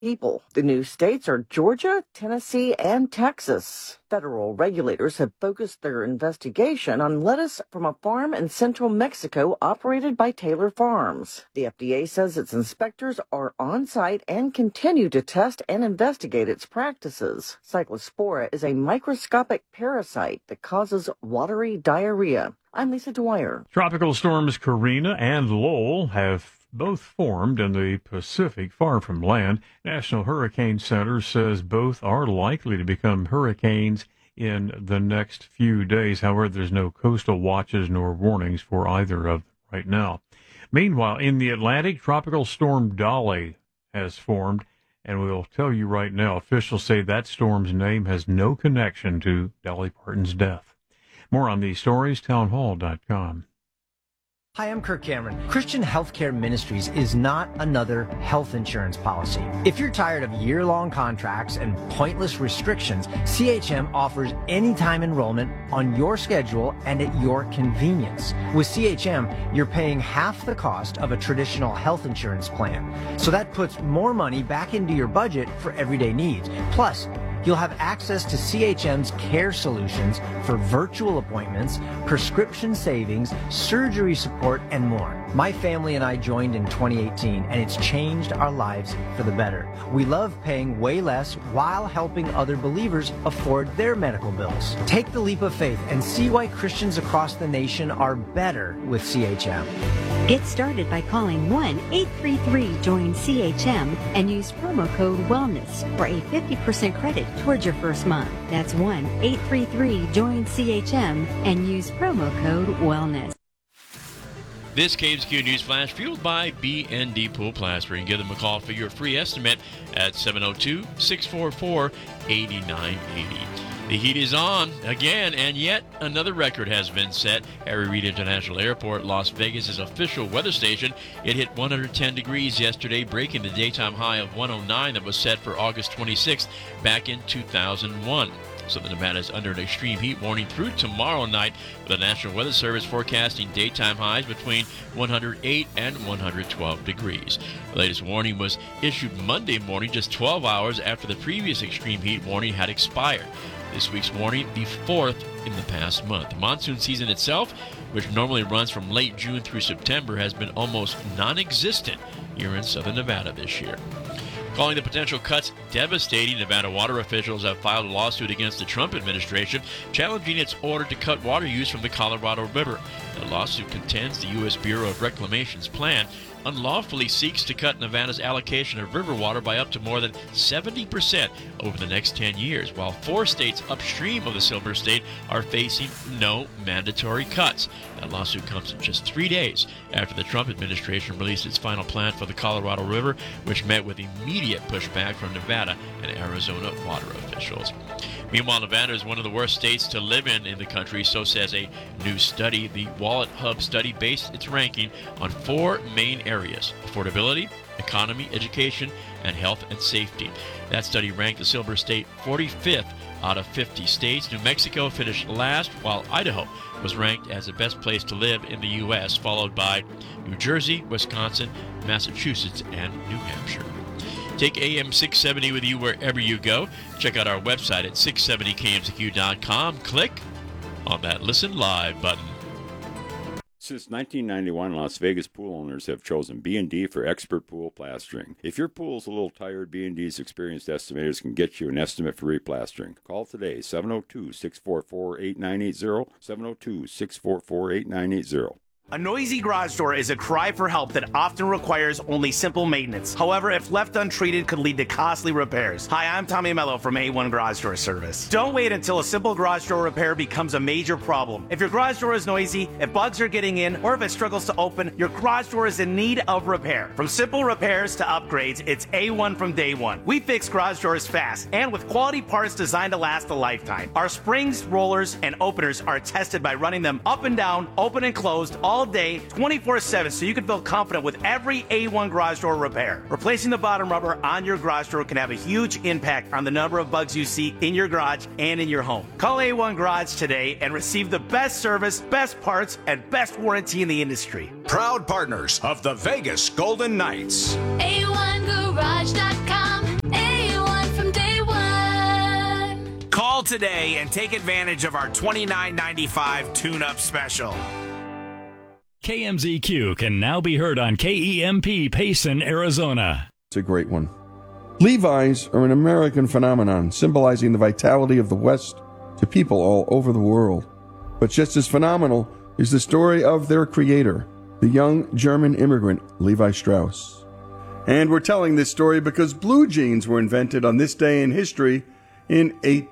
people. The new states are Georgia, Tennessee, and Texas. Federal regulators have focused their investigation on lettuce from a farm in central Mexico operated by Taylor Farms. The FDA says its inspectors are on site and continue to test and investigate its practices. Cyclospora is a microscopic parasite that causes watery diarrhea. I'm Lisa Dwyer. Tropical storms Karina and Lowell have both formed in the Pacific far from land. National Hurricane Center says both are likely to become hurricanes in the next few days. However, there's no coastal watches nor warnings for either of them right now. Meanwhile, in the Atlantic, Tropical Storm Dolly has formed, and we'll tell you right now, officials say that storm's name has no connection to Dolly Parton's death. More on these stories, townhall.com. Hi, I'm Kirk Cameron. Christian Healthcare Ministries is not another health insurance policy. If you're tired of year-long contracts and pointless restrictions, CHM offers anytime enrollment on your schedule and at your convenience. With CHM, you're paying half the cost of a traditional health insurance plan. So that puts more money back into your budget for everyday needs. Plus, you'll have access to CHM's care solutions for virtual appointments, prescription savings, surgery support, and more. My family and I joined in 2018, and it's changed our lives for the better. We love paying way less while helping other believers afford their medical bills. Take the leap of faith and see why Christians across the nation are better with CHM. Get started by calling 1-833-JOIN-CHM and use promo code WELLNESS for a 50% credit towards your first month. That's 1-833-JOIN-CHM and use promo code WELLNESS. This KMZQ News Flash fueled by B&D Pool Plastering. Give them a call for your free estimate at 702-644-8980. The heat is on again, and yet another record has been set. Harry Reid International Airport, Las Vegas' official weather station. It hit 110 degrees yesterday, breaking the daytime high of 109 that was set for August 26th back in 2001. Southern Nevada is under an extreme heat warning through tomorrow night, with the National Weather Service forecasting daytime highs between 108 and 112 degrees. The latest warning was issued Monday morning, just 12 hours after the previous extreme heat warning had expired. This week's warning, the fourth in the past month. The monsoon season itself, which normally runs from late June through September, has been almost non-existent here in Southern Nevada this year. Calling the potential cuts devastating, Nevada water officials have filed a lawsuit against the Trump administration, challenging its order to cut water use from the Colorado River. The lawsuit contends the U.S. Bureau of Reclamation's plan unlawfully seeks to cut Nevada's allocation of river water by up to more than 70% over the next 10 years, while 4 states upstream of the Silver State are facing no mandatory cuts. That lawsuit comes in just 3 days after the Trump administration released its final plan for the Colorado River, which met with immediate pushback from Nevada and Arizona water officials. Meanwhile, Nevada is one of the worst states to live in the country, so says a new study. The Wallet Hub study based its ranking on 4 main areas: affordability, economy, education, and health and safety. That study ranked the Silver State 45th out of 50 states. New Mexico finished last, while Idaho was ranked as the best place to live in the U.S., followed by New Jersey, Wisconsin, Massachusetts, and New Hampshire. Take AM 670 with you wherever you go. Check out our website at 670kmzq.com. Click on that Listen Live button. Since 1991, Las Vegas pool owners have chosen B&D for expert pool plastering. If your pool's a little tired, B&D's experienced estimators can get you an estimate for replastering. Call today, 702-644-8980, 702-644-8980. A noisy garage door is a cry for help that often requires only simple maintenance. However, if left untreated, could lead to costly repairs. Hi, I'm Tommy Mello from A1 Garage Door Service. Don't wait until a simple garage door repair becomes a major problem. If your garage door is noisy, if bugs are getting in, or if it struggles to open, your garage door is in need of repair. From simple repairs to upgrades, it's A1 from day one. We fix garage doors fast and with quality parts designed to last a lifetime. Our springs, rollers, and openers are tested by running them up and down, open and closed, all day, 24/7, so you can feel confident with every A1 garage door repair. Replacing the bottom rubber on your garage door can have a huge impact on the number of bugs you see in your garage and in your home. Call A1 Garage today and receive the best service, best parts, and best warranty in the industry. Proud partners of the Vegas Golden Knights. A1Garage.com. today and take advantage of our $29.95 tune-up special. KMZQ can now be heard on KEMP Payson, Arizona. It's a great one. Levi's are an American phenomenon, symbolizing the vitality of the West to people all over the world. But just as phenomenal is the story of their creator, the young German immigrant Levi Strauss. And we're telling this story because blue jeans were invented on this day in history in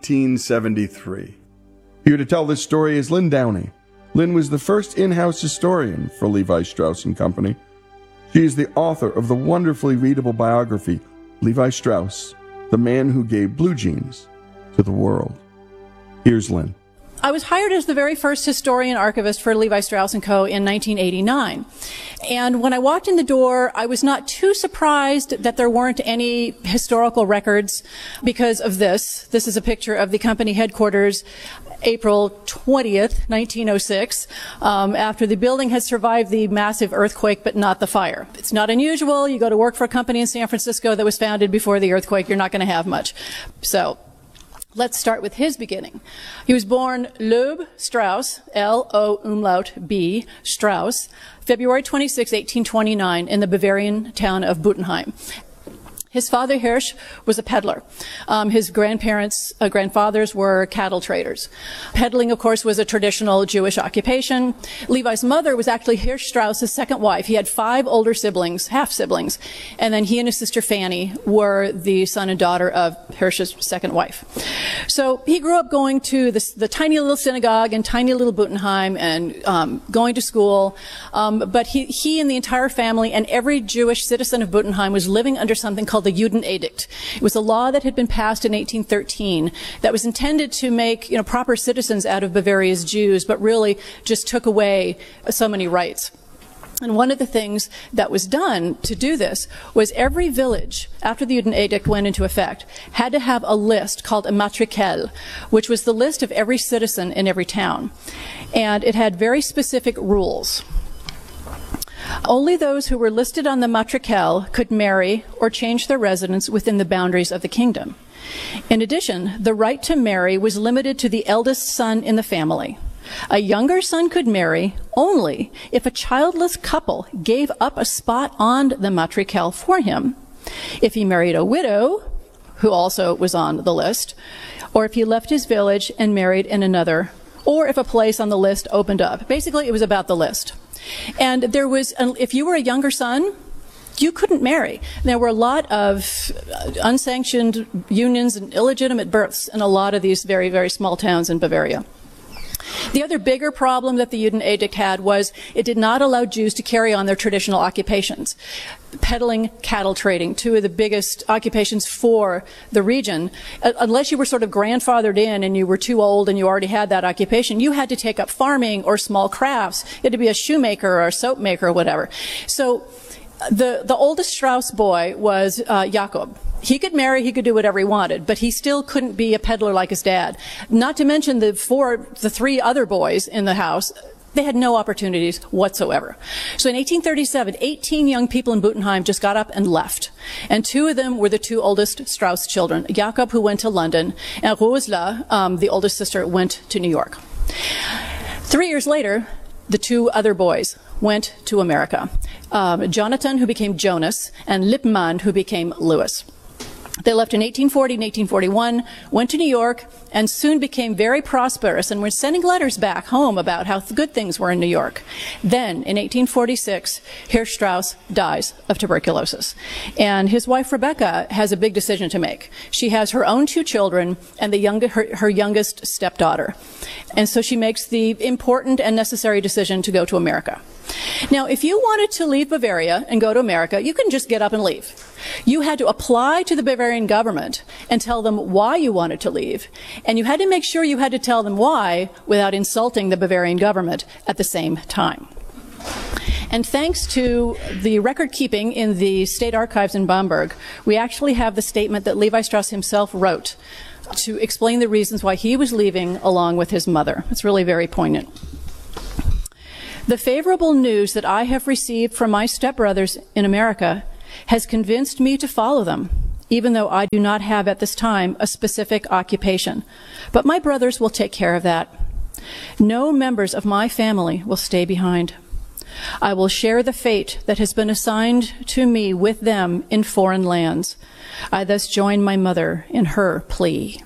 1873. Here to tell this story is Lynn Downey. Lynn was the first in-house historian for Levi Strauss & Company. She is the author of the wonderfully readable biography, Levi Strauss, the man who gave blue jeans to the world. Here's Lynn. I was hired as the very first historian archivist for Levi Strauss & Co. in 1989. And when I walked in the door, I was not too surprised that there weren't any historical records because of this. This is a picture of the company headquarters, April 20th, 1906, after the building had survived the massive earthquake but not the fire. It's not unusual. You go to work for a company in San Francisco that was founded before the earthquake, you're not going to have much. So let's start with his beginning. He was born Loeb Strauss, L-O umlaut B, Strauss, February 26, 1829, in the Bavarian town of Buttenheim. His father, Hirsch, was a peddler. His grandfathers were cattle traders. Peddling, of course, was a traditional Jewish occupation. Levi's mother was actually Hirsch Strauss's second wife. He had 5 older siblings, half-siblings, and then he and his sister Fanny were the son and daughter of Hirsch's second wife. So he grew up going to the tiny little synagogue in tiny little Buttenheim and going to school, but he and the entire family and every Jewish citizen of Buttenheim was living under something called the Juden Edict. It was a law that had been passed in 1813 that was intended to make, proper citizens out of Bavaria's Jews, but really just took away so many rights. And one of the things that was done to do this was every village, after the Juden Edict went into effect, had to have a list called a matrikel, which was the list of every citizen in every town. And it had very specific rules. Only those who were listed on the matrikel could marry or change their residence within the boundaries of the kingdom. In addition, the right to marry was limited to the eldest son in the family. A younger son could marry only if a childless couple gave up a spot on the matrikel for him, if he married a widow, who also was on the list, or if he left his village and married in another, or if a place on the list opened up. Basically, it was about the list. And there was, if you were a younger son, you couldn't marry. There were a lot of unsanctioned unions and illegitimate births in a lot of these very, very small towns in Bavaria. The other bigger problem that the Juden Edict had was it did not allow Jews to carry on their traditional occupations. Peddling, cattle trading, 2 of the biggest occupations for the region. Unless you were sort of grandfathered in and you were too old and you already had that occupation, you had to take up farming or small crafts. You had to be a shoemaker or a soap maker or whatever. So the oldest Strauss boy was Jakob. He could marry, he could do whatever he wanted, but he still couldn't be a peddler like his dad. Not to mention the 3 other boys in the house. They had no opportunities whatsoever. So in 1837, 18 young people in Buttenheim just got up and left. And 2 of them were the 2 oldest Strauss children. Jakob, who went to London, and Rosla, the oldest sister, went to New York. 3 years later, the 2 other boys went to America. Jonathan, who became Jonas, and Lippmann, who became Louis. They left in 1840 and 1841, went to New York, and soon became very prosperous and were sending letters back home about how good things were in New York. Then, in 1846, Hirsch Strauss dies of tuberculosis. And his wife, Rebecca, has a big decision to make. She has her own 2 children and her youngest stepdaughter. And so she makes the important and necessary decision to go to America. Now, if you wanted to leave Bavaria and go to America, you couldn't just get up and leave. You had to apply to the Bavarian government and tell them why you wanted to leave. And you had to make sure you had to tell them why without insulting the Bavarian government at the same time. And thanks to the record keeping in the state archives in Bamberg, we actually have the statement that Levi Strauss himself wrote to explain the reasons why he was leaving along with his mother. It's really very poignant. The favorable news that I have received from my stepbrothers in America has convinced me to follow them even though I do not have at this time a specific occupation. But my brothers will take care of that. No members of my family will stay behind. I will share the fate that has been assigned to me with them in foreign lands. I thus join my mother in her plea.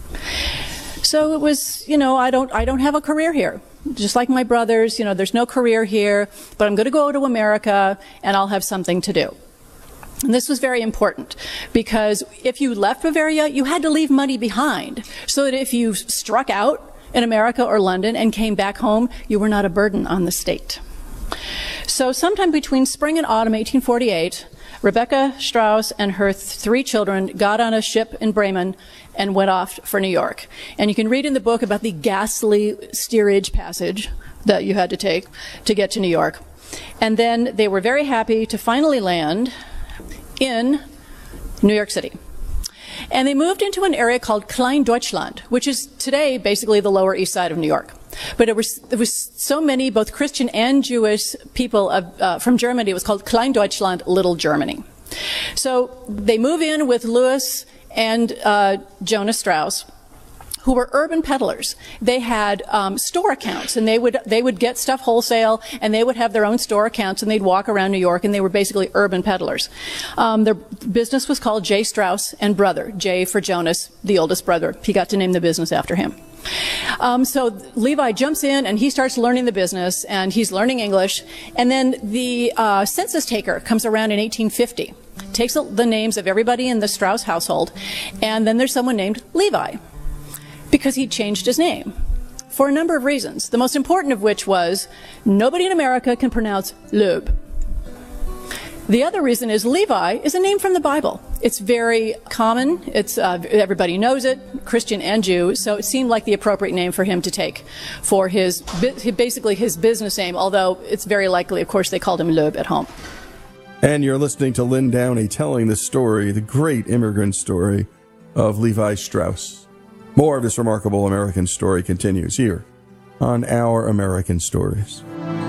So it was, I don't have a career here. Just like my brothers, there's no career here, but I'm going to go to America and I'll have something to do. And this was very important because if you left Bavaria, you had to leave money behind so that if you struck out in America or London and came back home, you were not a burden on the state. So sometime between spring and autumn 1848, Rebecca Strauss and her 3 children got on a ship in Bremen and went off for New York. And you can read in the book about the ghastly steerage passage that you had to take to get to New York. And then they were very happy to finally land in New York City. And they moved into an area called Klein Deutschland, which is today basically the Lower East Side of New York. But there was so many, both Christian and Jewish people from Germany. It was called Klein Deutschland, Little Germany. So they move in with Louis and Jonas Strauss, who were urban peddlers. They had store accounts, and they would get stuff wholesale, and they would have their own store accounts, and they'd walk around New York, and they were basically urban peddlers. Their business was called J. Strauss and Brother. J for Jonas, the oldest brother. He got to name the business after him. So Levi jumps in and he starts learning the business and he's learning English. And then the census taker comes around in 1850, takes the names of everybody in the Strauss household, and then there's someone named Levi because he changed his name for a number of reasons. The most important of which was nobody in America can pronounce Loeb. The other reason is Levi is a name from the Bible. It's very common. It's everybody knows it, Christian and Jew. So it seemed like the appropriate name for him to take for basically his business name. Although it's very likely, of course, they called him Loeb at home. And you're listening to Lynn Downey telling the story, the great immigrant story of Levi Strauss. More of this remarkable American story continues here on Our American Stories.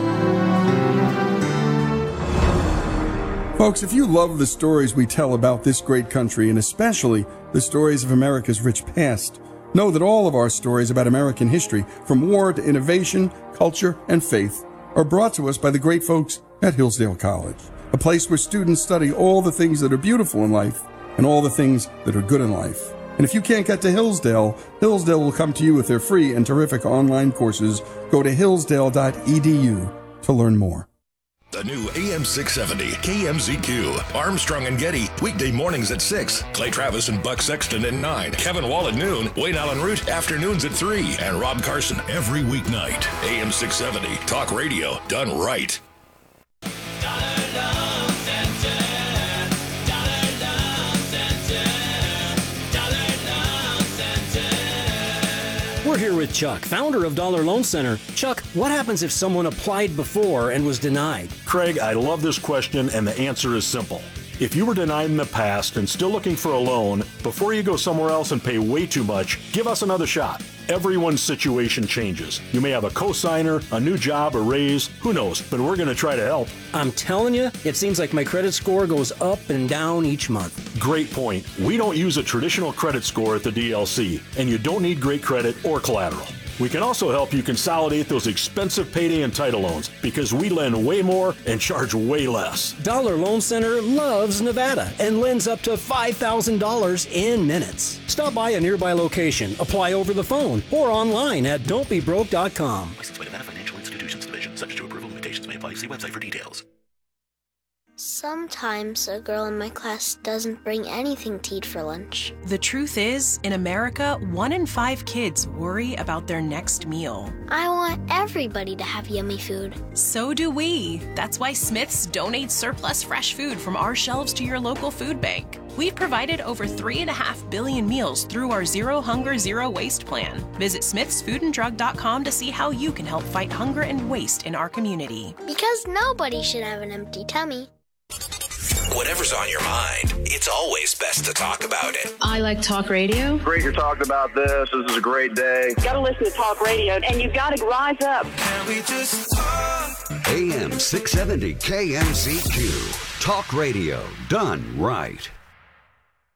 Folks, if you love the stories we tell about this great country, and especially the stories of America's rich past, know that all of our stories about American history, from war to innovation, culture, and faith, are brought to us by the great folks at Hillsdale College, a place where students study all the things that are beautiful in life and all the things that are good in life. And if you can't get to Hillsdale, Hillsdale will come to you with their free and terrific online courses. Go to hillsdale.edu to learn more. The new AM 670 KMZQ. Armstrong and Getty, weekday mornings at 6. Clay Travis and Buck Sexton at 9. Kevin Wall at noon. Wayne Allen Root, afternoons at 3. And Rob Carson every weeknight. AM 670, talk radio done right. We're here with Chuck, founder of Dollar Loan Center. Chuck, what happens if someone applied before and was denied? Craig, I love this question, and the answer is simple. If you were denied in the past and still looking for a loan, before you go somewhere else and pay way too much, give us another shot. Everyone's situation changes. You may have a cosigner, a new job, a raise, who knows, but we're going to try to help. I'm telling you, it seems like my credit score goes up and down each month. Great point. We don't use a traditional credit score at the DLC, and you don't need great credit or collateral. We can also help you consolidate those expensive payday and title loans because we lend way more and charge way less. Dollar Loan Center loves Nevada and lends up to $5,000 in minutes. Stop by a nearby location, apply over the phone, or online at don'tbebroke.com. Licensed by Nevada Financial Institutions Division. Subject to approval, limitations may apply. See website for details. Sometimes a girl in my class doesn't bring anything to eat for lunch. The truth is, in America, 1 in 5 kids worry about their next meal. I want everybody to have yummy food. So do we. That's why Smith's donates surplus fresh food from our shelves to your local food bank. We've provided over 3.5 billion meals through our Zero Hunger, Zero Waste plan. Visit smithsfoodanddrug.com to see how you can help fight hunger and waste in our community. Because nobody should have an empty tummy. Whatever's on your mind, it's always best to talk about it. I like talk radio. Great you're talking about this. This is a great day. You got to listen to talk radio, and you've got to rise up. Can we just talk? AM 670 KMZQ. Talk radio done right.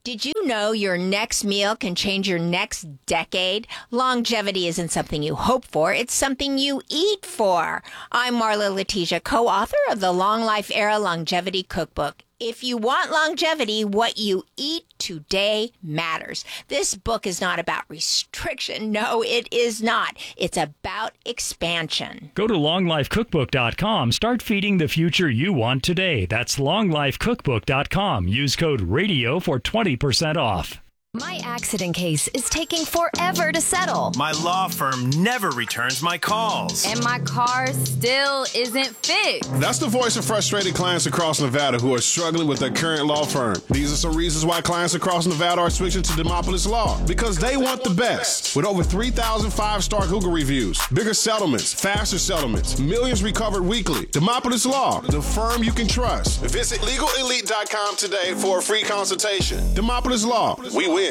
Did you know your next meal can change your next decade? Longevity isn't something you hope for, it's something you eat for. I'm Marla Letitia, co-author of the Long Life Era Longevity Cookbook. If you want longevity, what you eat today matters. This book is not about restriction. No, it is not. It's about expansion. Go to longlifecookbook.com. Start feeding the future you want today. That's longlifecookbook.com. Use code RADIO for 20% off. My accident case is taking forever to settle. My law firm never returns my calls. And my car still isn't fixed. That's the voice of frustrated clients across Nevada who are struggling with their current law firm. These are some reasons why clients across Nevada are switching to Demopolis Law. Because they want the best. With over 3,000 five-star Google reviews, bigger settlements, faster settlements, millions recovered weekly. Demopolis Law, the firm you can trust. Visit LegalElite.com today for a free consultation. Demopolis Law, we win.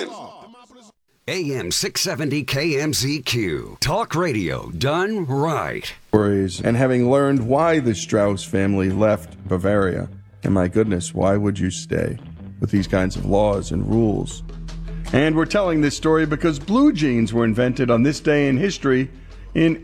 AM 670 KMZQ. Talk radio done right. And having learned why the Strauss family left Bavaria, and my goodness, why would you stay with these kinds of laws and rules? And we're telling this story because blue jeans were invented on this day in history in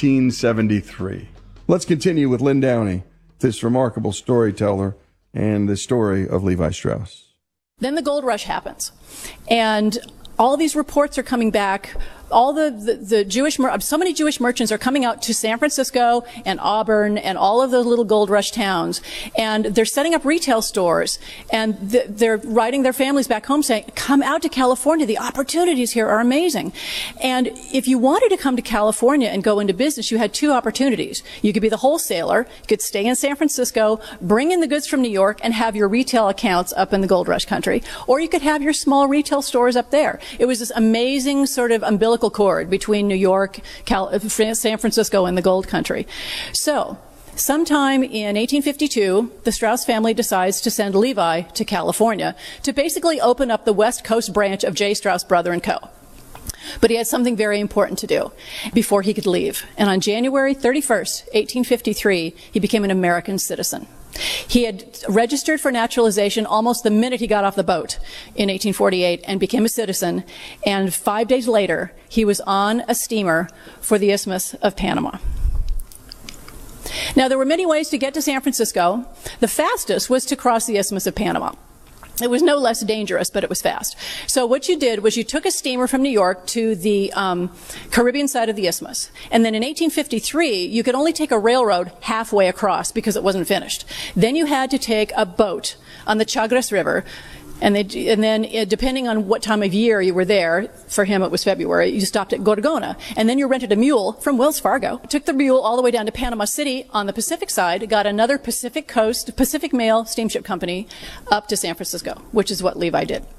1873. Let's continue with Lynn Downey, this remarkable storyteller, and the story of Levi Strauss. Then the gold rush happens, and all these reports are coming back. All the Jewish, so many Jewish merchants are coming out to San Francisco and Auburn and all of those little gold rush towns, and they're setting up retail stores, and they're writing their families back home saying, come out to California, the opportunities here are amazing. And if you wanted to come to California and go into business, you had two opportunities. You could be the wholesaler, you could stay in San Francisco, bring in the goods from New York, and have your retail accounts up in the gold rush country, or you could have your small retail stores up there. It was this amazing sort of umbilical cord between New York, San Francisco, and the gold country. So, sometime in 1852, the Strauss family decides to send Levi to California to basically open up the West Coast branch of J. Strauss Brother & Co. But he had something very important to do before he could leave. And on January 31st, 1853, he became an American citizen. He had registered for naturalization almost the minute he got off the boat in 1848 and became a citizen. And 5 days later, he was on a steamer for the Isthmus of Panama. Now, there were many ways to get to San Francisco. The fastest was to cross the Isthmus of Panama. It was no less dangerous, but it was fast. So what you did was you took a steamer from New York to the Caribbean side of the Isthmus. And then in 1853, you could only take a railroad halfway across because it wasn't finished. Then you had to take a boat on the Chagres River. And then, depending on what time of year you were there, for him it was February, you stopped at Gorgona. And then you rented a mule from Wells Fargo, took the mule all the way down to Panama City on the Pacific side, got another Pacific Mail steamship company up to San Francisco, which is what Levi did.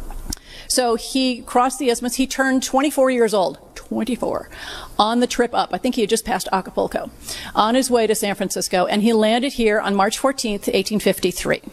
So he crossed the Isthmus. He turned 24 years old, 24, on the trip up. I think he had just passed Acapulco, on his way to San Francisco. And he landed here on March 14th, 1853.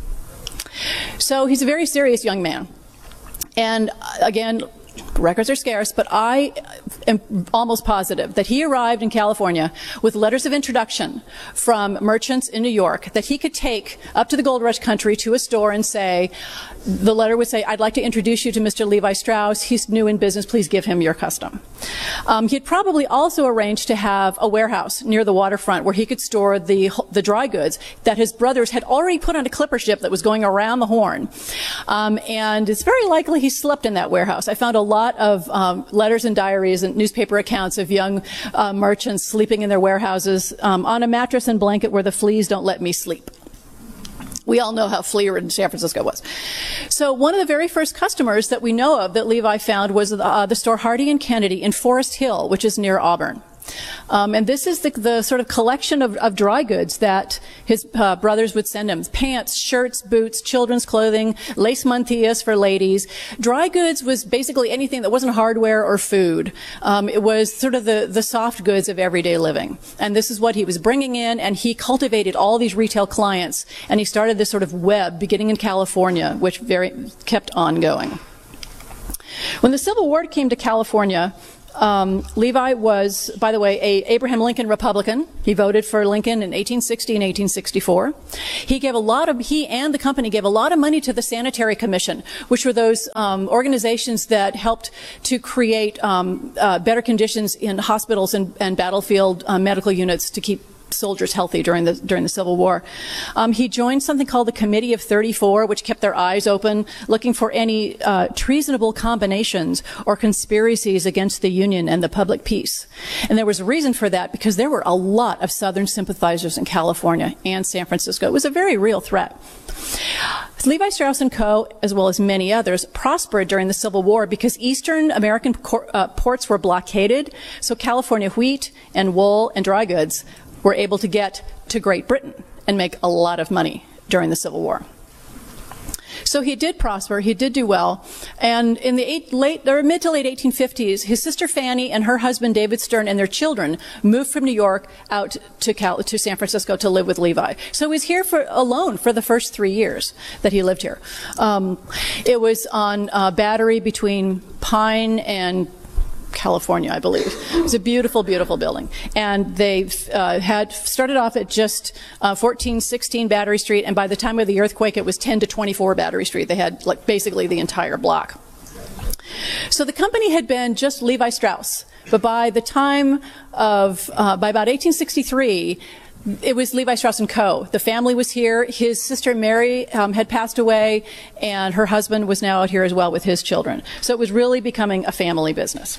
So he's a very serious young man. And again, records are scarce, but I am almost positive that he arrived in California with letters of introduction from merchants in New York that he could take up to the gold rush country to a store and say, the letter would say, I'd like to introduce you to Mr. Levi Strauss. He's new in business. Please give him your custom. He'd probably also arranged to have a warehouse near the waterfront where he could store the dry goods that his brothers had already put on a clipper ship that was going around the Horn. And it's very likely he slept in that warehouse. I found a lot of letters and diaries and newspaper accounts of young merchants sleeping in their warehouses on a mattress and blanket where the fleas don't let me sleep. We all know how flea-ridden San Francisco was. So one of the very first customers that we know of that Levi found was the store Hardy & Kennedy in Forest Hill, which is near Auburn. And this is the sort of collection of dry goods that his brothers would send him. Pants, shirts, boots, children's clothing, lace mantillas for ladies. Dry goods was basically anything that wasn't hardware or food. It was sort of the soft goods of everyday living. And this is what he was bringing in, and he cultivated all these retail clients. And he started this sort of web beginning in California, which kept on going. When the Civil War came to California, Levi was, by the way, a Abraham Lincoln Republican. He voted for Lincoln in 1860 and 1864. He and the company gave a lot of money to the Sanitary Commission, which were those organizations that helped to create better conditions in hospitals and battlefield medical units to keep soldiers healthy during the Civil War. He joined something called the Committee of 34, which kept their eyes open, looking for any treasonable combinations or conspiracies against the Union and the public peace. And there was a reason for that, because there were a lot of Southern sympathizers in California and San Francisco. It was a very real threat. Levi Strauss & Co., as well as many others, prospered during the Civil War because Eastern American ports were blockaded, so California wheat and wool and dry goods were able to get to Great Britain and make a lot of money during the Civil War. So he did prosper, he did do well, and in the mid to late 1850s, his sister Fanny and her husband David Stern and their children moved from New York out to San Francisco to live with Levi. So he was here alone for the first 3 years that he lived here. It was on Battery between Pine and California, I believe. It was a beautiful, beautiful building. And they had started off at just 1416 Battery Street, and by the time of the earthquake, it was 10 to 24 Battery Street. They had basically the entire block. So the company had been just Levi Strauss, but by the time of, by about 1863, it was Levi Strauss & Co. The family was here. His sister Mary had passed away, and her husband was now out here as well with his children. So it was really becoming a family business.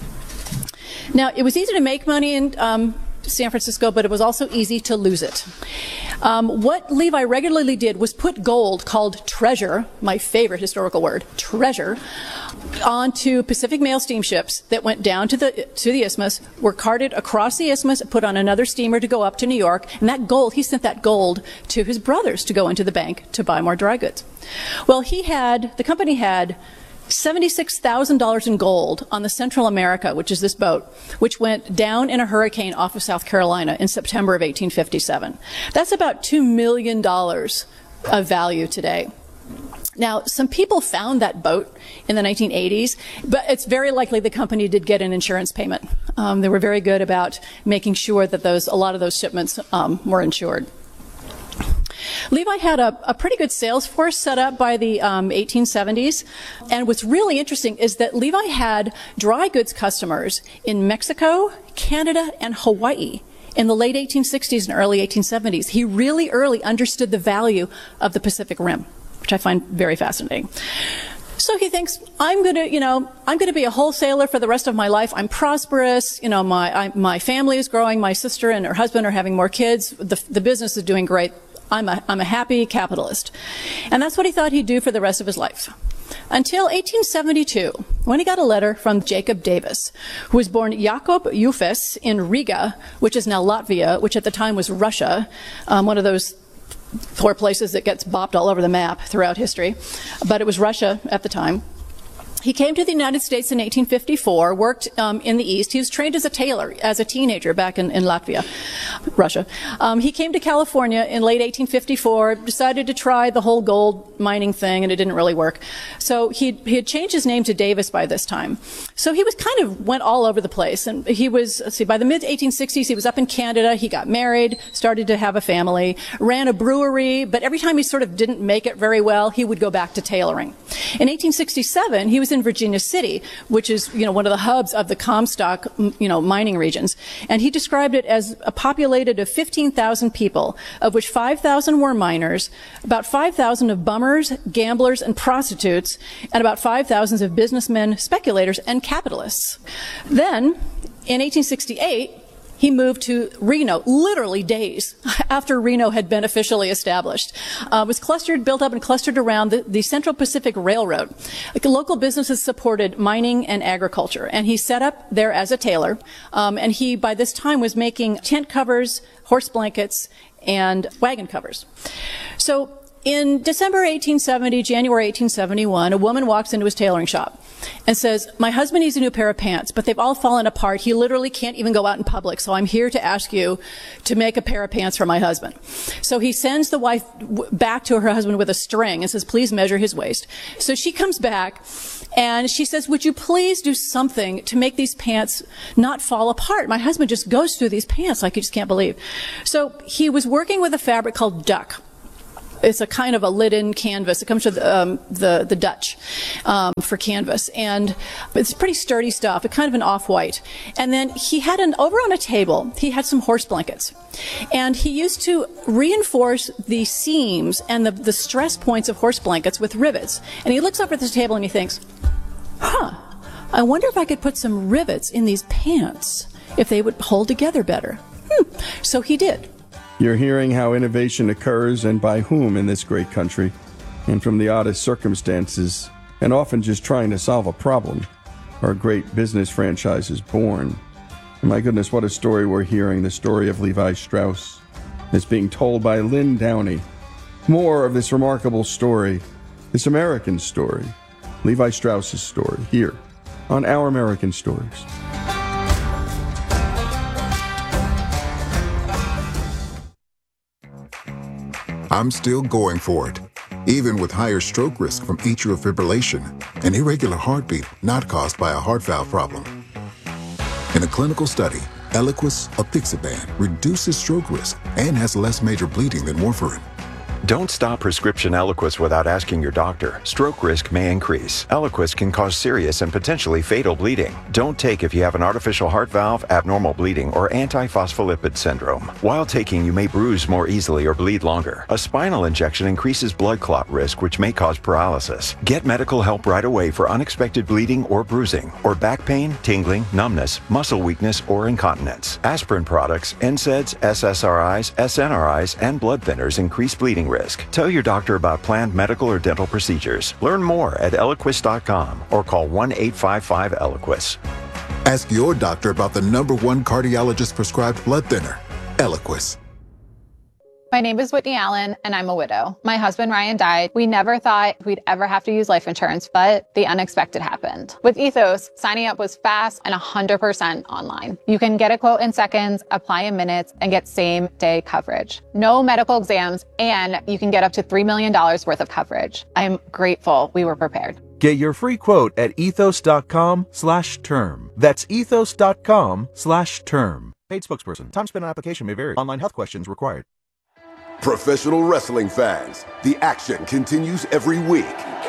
Now, it was easy to make money in San Francisco, but it was also easy to lose it. What Levi regularly did was put gold, called treasure, my favorite historical word, treasure, onto Pacific Mail steamships that went down to the Isthmus, were carted across the Isthmus, put on another steamer to go up to New York, and that gold, he sent that gold to his brothers to go into the bank to buy more dry goods. Well, the company had $76,000 in gold on the Central America, which is this boat, which went down in a hurricane off of South Carolina in September of 1857. That's about $2 million of value today. Now, some people found that boat in the 1980s, but it's very likely the company did get an insurance payment. They were very good about making sure that a lot of those shipments were insured. Levi had a pretty good sales force set up by the 1870s. And what's really interesting is that Levi had dry goods customers in Mexico, Canada, and Hawaii in the late 1860s and early 1870s. He really early understood the value of the Pacific Rim, which I find very fascinating. So he thinks, I'm going to be a wholesaler for the rest of my life. I'm prosperous. My family is growing. My sister and her husband are having more kids. The business is doing great. I'm a happy capitalist. And that's what he thought he'd do for the rest of his life. Until 1872, when he got a letter from Jacob Davis, who was born Jakob Jufes in Riga, which is now Latvia, which at the time was Russia, one of those 4 places that gets bopped all over the map throughout history. But it was Russia at the time. He came to the United States in 1854, worked in the East. He was trained as a tailor as a teenager back in Latvia, Russia. He came to California in late 1854, decided to try the whole gold mining thing, and it didn't really work. So he had changed his name to Davis by this time. So he was went all over the place. And he was, by the mid-1860s, he was up in Canada. He got married, started to have a family, ran a brewery, but every time he sort of didn't make it very well, he would go back to tailoring. In 1867, he was in Virginia City, which is, one of the hubs of the Comstock, mining regions. And he described it as a populated of 15,000 people, of which 5,000 were miners, about 5,000 of bummers, gamblers, and prostitutes, and about 5,000 of businessmen, speculators, and capitalists. Then, in 1868, he moved to Reno, literally days after Reno had been officially established. It was built up and clustered around the Central Pacific Railroad. Local businesses supported mining and agriculture, and he set up there as a tailor. And he, by this time, was making tent covers, horse blankets, and wagon covers. So in December 1870, January 1871, a woman walks into his tailoring shop and says, my husband needs a new pair of pants, but they've all fallen apart. He literally can't even go out in public, so I'm here to ask you to make a pair of pants for my husband. So he sends the wife back to her husband with a string and says, please measure his waist. So she comes back and she says, would you please do something to make these pants not fall apart? My husband just goes through these pants like he just can't believe. So he was working with a fabric called duck. It's a kind of a linen canvas. It comes to the Dutch for canvas, and it's pretty sturdy stuff. It's kind of an off-white. And then he had over on a table, he had some horse blankets, and he used to reinforce the seams and the stress points of horse blankets with rivets. And he looks up at this table and he thinks, I wonder if I could put some rivets in these pants, if they would hold together better. So he did. You're hearing how innovation occurs and by whom in this great country, and from the oddest circumstances, and often just trying to solve a problem, are great business franchises born. And my goodness, what a story we're hearing, the story of Levi Strauss. It's being told by Lynn Downey. More of this remarkable story, this American story, Levi Strauss's story, here on Our American Stories. I'm still going for it, even with higher stroke risk from atrial fibrillation, an irregular heartbeat not caused by a heart valve problem. In a clinical study, Eliquis apixaban reduces stroke risk and has less major bleeding than warfarin. Don't stop prescription Eliquis without asking your doctor. Stroke risk may increase. Eliquis can cause serious and potentially fatal bleeding. Don't take if you have an artificial heart valve, abnormal bleeding, or antiphospholipid syndrome. While taking, you may bruise more easily or bleed longer. A spinal injection increases blood clot risk, which may cause paralysis. Get medical help right away for unexpected bleeding or bruising, or back pain, tingling, numbness, muscle weakness, or incontinence. Aspirin products, NSAIDs, SSRIs, SNRIs, and blood thinners increase bleeding risk. Tell your doctor about planned medical or dental procedures. Learn more at Eliquis.com or call 1-855-ELIQUIS. Ask your doctor about the #1 cardiologist prescribed blood thinner, Eliquis. My name is Whitney Allen, and I'm a widow. My husband, Ryan, died. We never thought we'd ever have to use life insurance, but the unexpected happened. With Ethos, signing up was fast and 100% online. You can get a quote in seconds, apply in minutes, and get same-day coverage. No medical exams, and you can get up to $3 million worth of coverage. I'm grateful we were prepared. Get your free quote at ethos.com/term. That's ethos.com/term. Paid spokesperson. Time spent on application may vary. Online health questions required. Professional wrestling fans, the action continues every week.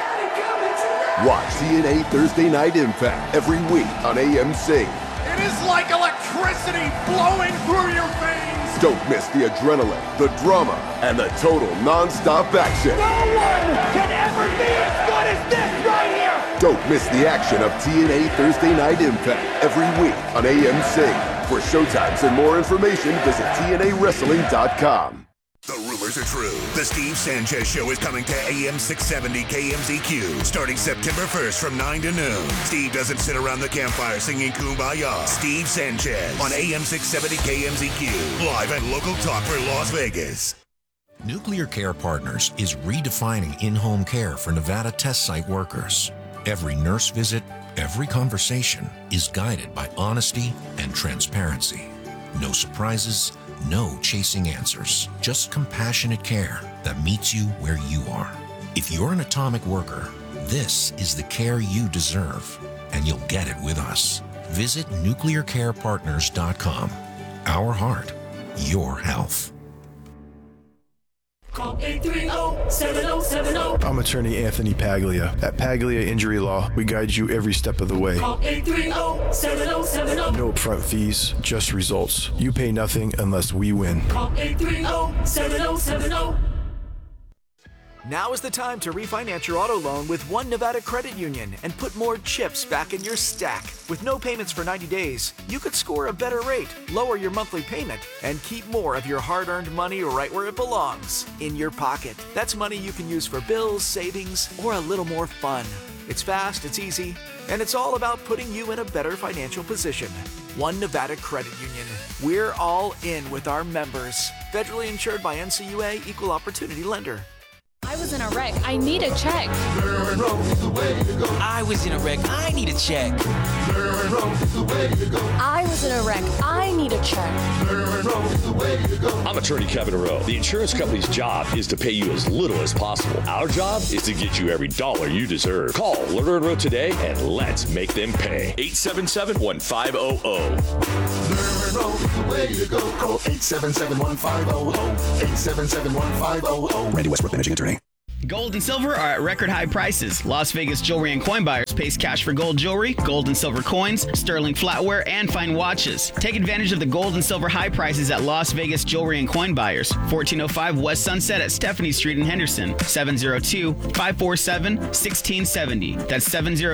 Watch TNA Thursday Night Impact every week on AMC. It is like electricity flowing through your veins. Don't miss the adrenaline, the drama, and the total non-stop action. No one can ever be as good as this right here. Don't miss the action of TNA Thursday Night Impact every week on AMC. For showtimes and more information, visit TNAWrestling.com. The rumors are true. The Steve Sanchez Show is coming to AM 670 KMZQ starting September 1st from 9 to noon. Steve doesn't sit around the campfire singing Kumbaya. Steve Sanchez on AM 670 KMZQ. Live and local talk for Las Vegas. Nuclear Care Partners is redefining in-home care for Nevada test site workers. Every nurse visit, every conversation is guided by honesty and transparency. No surprises, no chasing answers, just compassionate care that meets you where you are. If you're an atomic worker, this is the care you deserve, and you'll get it with us. Visit nuclearcarepartners.com. Our heart, your health. Call 830-7070. I'm attorney Anthony Paglia. At Paglia Injury Law, we guide you every step of the way. Call 830-7070. No upfront fees, just results. You pay nothing unless we win. Call 830-7070. Now is the time to refinance your auto loan with One Nevada Credit Union and put more chips back in your stack. With no payments for 90 days, you could score a better rate, lower your monthly payment, and keep more of your hard-earned money right where it belongs, in your pocket. That's money you can use for bills, savings, or a little more fun. It's fast, it's easy, and it's all about putting you in a better financial position. One Nevada Credit Union. We're all in with our members. Federally insured by NCUA, Equal Opportunity Lender. I was in a wreck. I need a check. I was in a wreck. I need a check. I was in a wreck. I need a check. I'm attorney Kevin Rowe. The insurance company's job is to pay you as little as possible. Our job is to get you every dollar you deserve. Call Lerner & Rowe today and let's make them pay. 877-1500. Call 877-1500. 877-1500. Randy Westbrook, managing attorney. Gold and silver are at record high prices. Las Vegas jewelry and coin buyers pays cash for gold jewelry, gold and silver coins, sterling flatware, and fine watches. Take advantage of the gold and silver high prices at Las Vegas jewelry and coin buyers. 1405 West Sunset at Stephanie Street in Henderson. 702-547-1670. That's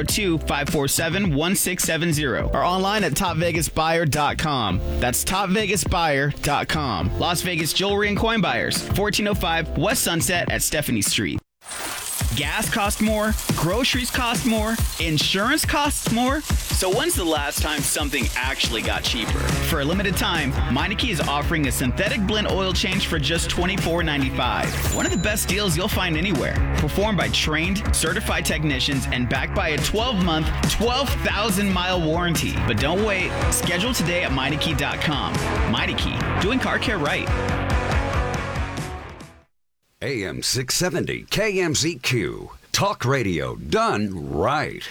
702-547-1670. Or online at topvegasbuyer.com. That's topvegasbuyer.com. Las Vegas jewelry and coin buyers. 1405 West Sunset at Stephanie Street. Gas costs more, groceries cost more, insurance costs more. So when's the last time something actually got cheaper? For a limited time, Meineke is offering a synthetic blend oil change for just $24.95. One of the best deals you'll find anywhere. Performed by trained, certified technicians and backed by a 12-month, 12,000-mile warranty. But don't wait. Schedule today at Meineke.com. Meineke, doing car care right. AM 670 KMZQ. Talk radio done right.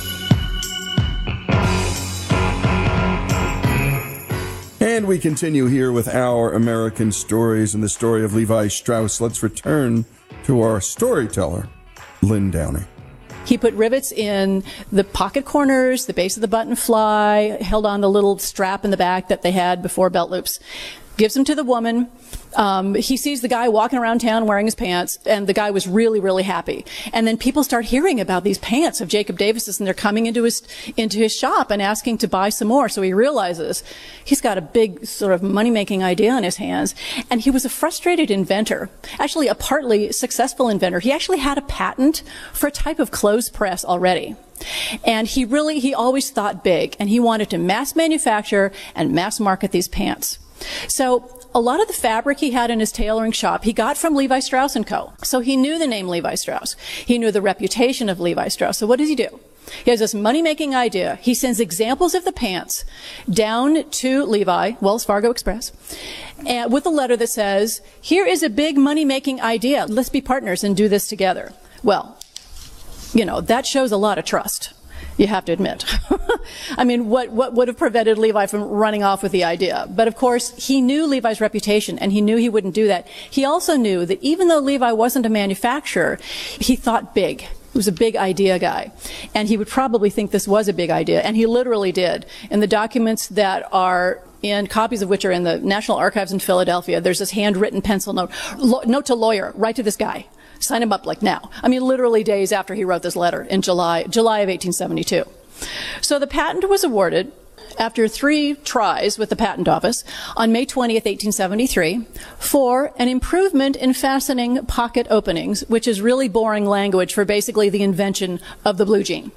And we continue here with our American stories and the story of Levi Strauss. Let's return to our storyteller, Lynn Downey. He put rivets in the pocket corners, the base of the button fly, held on the little strap in the back that they had before belt loops. Gives them to the woman. He sees the guy walking around town wearing his pants, and the guy was really, really happy. And then people start hearing about these pants of Jacob Davis's, and they're coming into his shop and asking to buy some more. So he realizes he's got a big sort of money-making idea on his hands. And he was a frustrated inventor, actually a partly successful inventor. He actually had a patent for a type of clothes press already. And he always thought big, and he wanted to mass manufacture and mass market these pants. So a lot of the fabric he had in his tailoring shop, he got from Levi Strauss & Co. So he knew the name Levi Strauss. He knew the reputation of Levi Strauss. So what does he do? He has this money-making idea. He sends examples of the pants down to Levi, Wells Fargo Express, and with a letter that says, here is a big money-making idea. Let's be partners and do this together. Well, that shows a lot of trust. You have to admit. I mean, what would have prevented Levi from running off with the idea? But of course, he knew Levi's reputation, and he knew he wouldn't do that. He also knew that even though Levi wasn't a manufacturer, he thought big. He was a big idea guy. And he would probably think this was a big idea, and he literally did. In the documents that are in copies of which are in the National Archives in Philadelphia, there's this handwritten pencil note, note to lawyer, write to this guy. Sign him up like now. I mean, literally days after he wrote this letter in July of 1872. So the patent was awarded after 3 tries with the patent office on May 20th, 1873 for an improvement in fastening pocket openings, which is really boring language for basically the invention of the blue jean.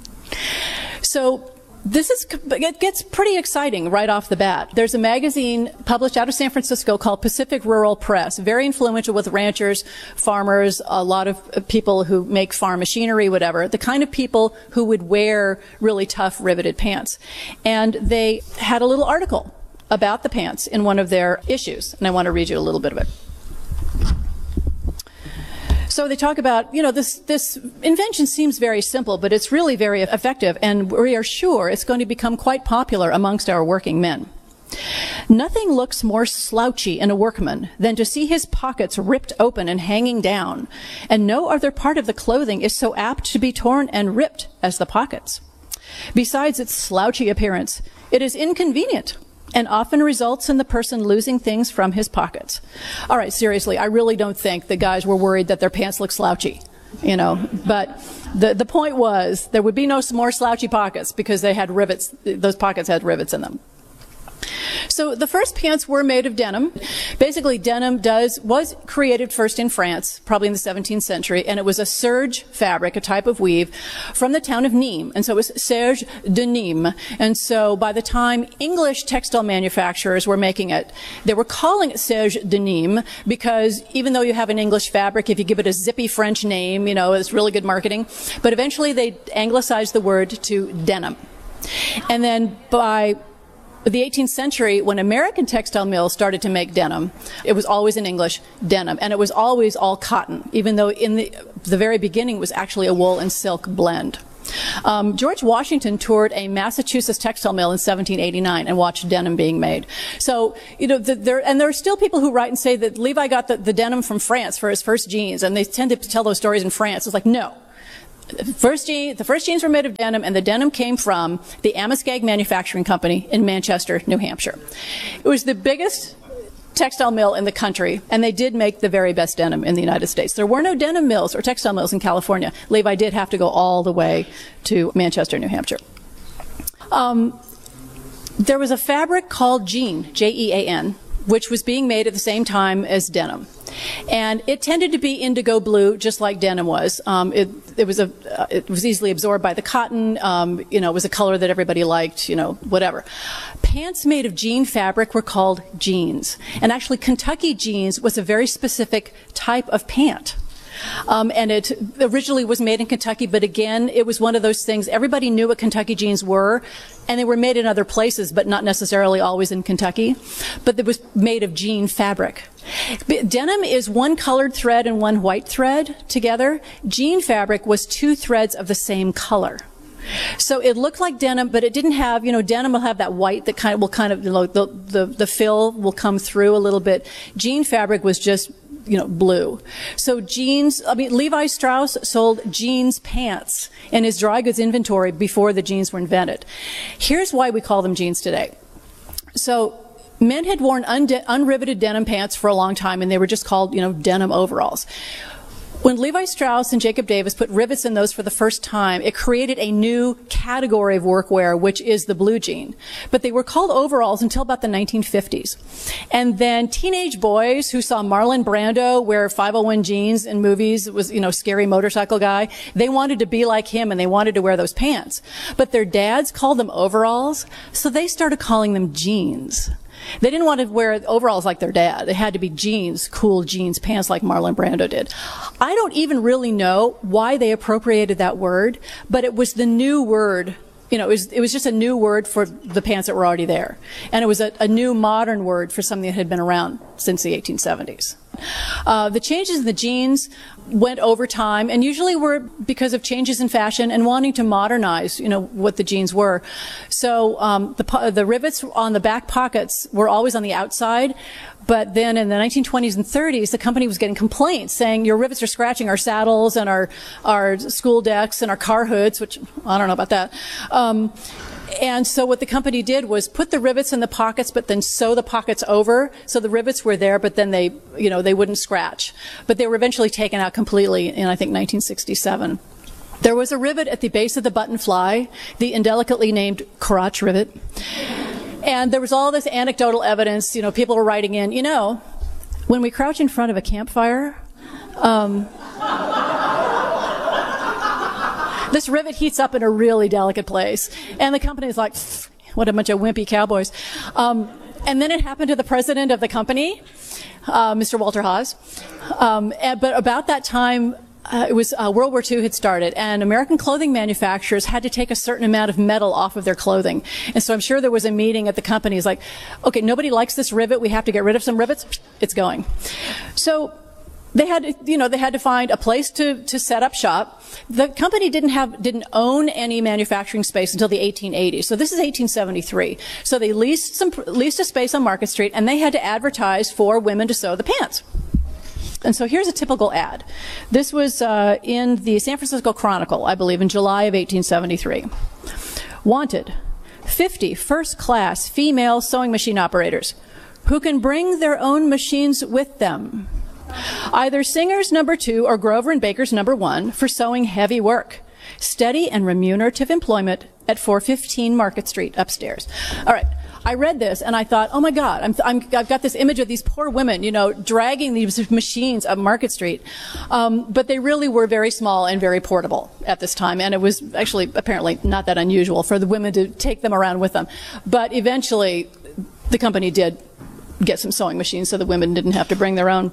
So it gets pretty exciting right off the bat. There's a magazine published out of San Francisco called Pacific Rural Press, very influential with ranchers, farmers, a lot of people who make farm machinery, whatever, the kind of people who would wear really tough riveted pants. And they had a little article about the pants in one of their issues, and I want to read you a little bit of it. So they talk about, this invention seems very simple, but it's really very effective, and we are sure it's going to become quite popular amongst our working men. Nothing looks more slouchy in a workman than to see his pockets ripped open and hanging down, and no other part of the clothing is so apt to be torn and ripped as the pockets. Besides its slouchy appearance, it is inconvenient and often results in the person losing things from his pockets. All right, seriously, I really don't think the guys were worried that their pants looked slouchy, but the point was there would be no more slouchy pockets because they had rivets, those pockets had rivets in them. So the first pants were made of denim. Basically, denim was created first in France, probably in the 17th century, and it was a serge fabric, a type of weave, from the town of Nîmes. And so it was serge de Nîmes. And so by the time English textile manufacturers were making it, they were calling it serge de Nîmes because even though you have an English fabric, if you give it a zippy French name, it's really good marketing. But eventually they anglicized the word to denim. And then by the 18th century, when American textile mills started to make denim, it was always in English, denim, and it was always all cotton, even though in the very beginning it was actually a wool and silk blend. George Washington toured a Massachusetts textile mill in 1789 and watched denim being made. So, there are still people who write and say that Levi got the denim from France for his first jeans, and they tend to tell those stories in France. It's like, no. The first jeans were made of denim, and the denim came from the Amoskeag Manufacturing Company in Manchester, New Hampshire. It was the biggest textile mill in the country, and they did make the very best denim in the United States. There were no denim mills or textile mills in California. Levi did have to go all the way to Manchester, New Hampshire. There was a fabric called jean, Jean, which was being made at the same time as denim. And it tended to be indigo blue, just like denim was. It was easily absorbed by the cotton. It was a color that everybody liked, whatever. Pants made of jean fabric were called jeans. And actually, Kentucky jeans was a very specific type of pant. And it originally was made in Kentucky, but again, it was one of those things, everybody knew what Kentucky jeans were, and they were made in other places, but not necessarily always in Kentucky. But it was made of jean fabric. Denim is one colored thread and one white thread together. Jean fabric was two threads of the same color. So it looked like denim, but it didn't have, denim will have that white that the fill will come through a little bit. Jean fabric was just, blue. So Levi Strauss sold jeans pants in his dry goods inventory before the jeans were invented. Here's why we call them jeans today. So men had worn unriveted denim pants for a long time, and they were just called, denim overalls. When Levi Strauss and Jacob Davis put rivets in those for the first time, it created a new category of workwear, which is the blue jean. But they were called overalls until about the 1950s. And then teenage boys who saw Marlon Brando wear 501 jeans in movies, was, scary motorcycle guy, they wanted to be like him and they wanted to wear those pants. But their dads called them overalls, so they started calling them jeans. They didn't want to wear overalls like their dad. It had to be jeans, cool jeans pants like Marlon Brando did. I don't even really know why they appropriated that word, but it was the new word. It was just a new word for the pants that were already there. And it was a new modern word for something that had been around since the 1870s. The changes in the jeans went over time, and usually were because of changes in fashion and wanting to modernize, what the jeans were. So the rivets on the back pockets were always on the outside, but then in the 1920s and 30s, the company was getting complaints saying your rivets are scratching our saddles and our school decks and our car hoods, which I don't know about that. And so what the company did was put the rivets in the pockets, but then sew the pockets over. So the rivets were there, but then they wouldn't scratch. But they were eventually taken out completely in, I think, 1967. There was a rivet at the base of the button fly, the indelicately named crotch rivet. And there was all this anecdotal evidence, people were writing in, when we crouch in front of a campfire, this rivet heats up in a really delicate place. And the company's like, what a bunch of wimpy cowboys. And then it happened to the president of the company, Mr. Walter Haas. But about that time, it was World War II had started, and American clothing manufacturers had to take a certain amount of metal off of their clothing. And so I'm sure there was a meeting at the company. It's like, okay, nobody likes this rivet. We have to get rid of some rivets. It's going. So they had to find a place to set up shop. The company didn't own any manufacturing space until the 1880s. So this is 1873. So they leased a space on Market Street, and they had to advertise for women to sew the pants. And so here's a typical ad. This was in the San Francisco Chronicle, I believe, in July of 1873. Wanted, 50 first-class female sewing machine operators who can bring their own machines with them. Either Singer's No. 2 or Grover & Baker's No. 1 for sewing heavy work. Steady and remunerative employment at 415 Market Street upstairs. All right. I read this and I thought, oh my God, I've got this image of these poor women, dragging these machines up Market Street. But they really were very small and very portable at this time. And it was actually apparently not that unusual for the women to take them around with them. But eventually the company did get some sewing machines so the women didn't have to bring their own.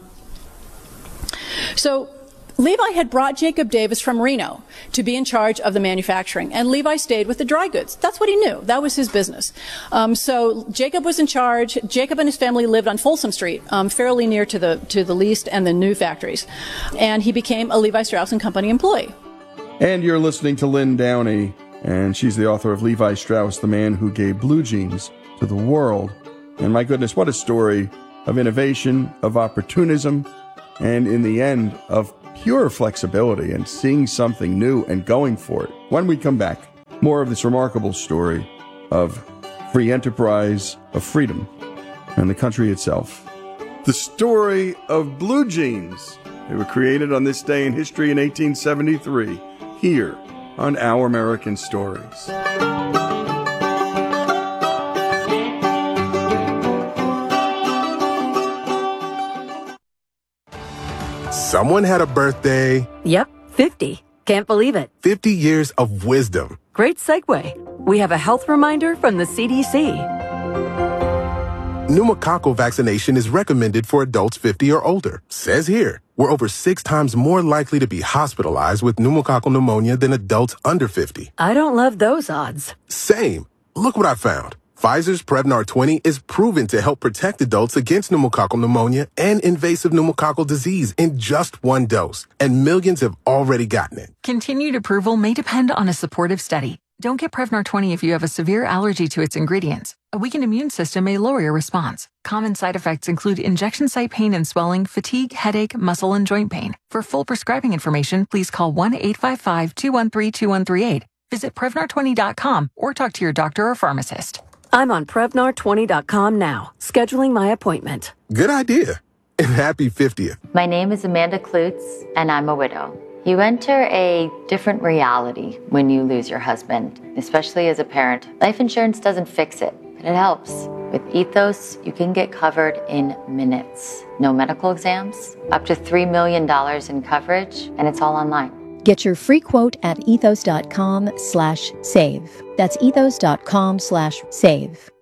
So Levi had brought Jacob Davis from Reno to be in charge of the manufacturing, and Levi stayed with the dry goods. That's what he knew. That was his business. So Jacob was in charge. Jacob and his family lived on Folsom Street, fairly near to the leased and the new factories, and he became a Levi Strauss & Company employee. And you're listening to Lynn Downey, and she's the author of Levi Strauss, the man who gave blue jeans to the world. And my goodness, what a story of innovation, of opportunism, and in the end, of pure flexibility and seeing something new and going for it. When we come back, more of this remarkable story of free enterprise, of freedom, and the country itself. The story of blue jeans. They were created on this day in history in 1873, here on Our American Stories. Someone had a birthday. Yep, 50. Can't believe it. 50 years of wisdom. Great segue. We have a health reminder from the CDC. Pneumococcal vaccination is recommended for adults 50 or older. Says here, we're over 6 times more likely to be hospitalized with pneumococcal pneumonia than adults under 50. I don't love those odds. Same. Look what I found. Pfizer's Prevnar 20 is proven to help protect adults against pneumococcal pneumonia and invasive pneumococcal disease in just 1 dose, and millions have already gotten it. Continued approval may depend on a supportive study. Don't get Prevnar 20 if you have a severe allergy to its ingredients. A weakened immune system may lower your response. Common side effects include injection site pain and swelling, fatigue, headache, muscle, and joint pain. For full prescribing information, please call 1-855-213-2138. Visit Prevnar20.com or talk to your doctor or pharmacist. I'm on Prevnar20.com now, scheduling my appointment. Good idea. And happy 50th. My name is Amanda Klutz, and I'm a widow. You enter a different reality when you lose your husband, especially as a parent. Life insurance doesn't fix it, but it helps. With Ethos, you can get covered in minutes. No medical exams, up to $3 million in coverage, and it's all online. Get your free quote at ethos.com/save. That's ethos.com/save.